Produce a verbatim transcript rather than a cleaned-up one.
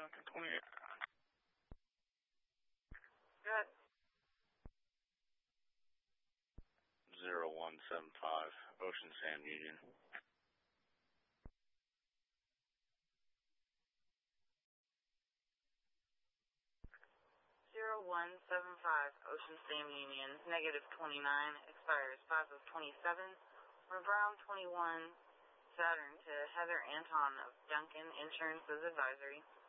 Duncan twenty-eight. Good. zero one seven five, Ocean Sam Union. zero one seven five, Ocean Sam Union, negative twenty-nine, expires five of twenty-seven, for Brown twenty-one, Saturn to Heather Anton of Duncan Insurance's advisory.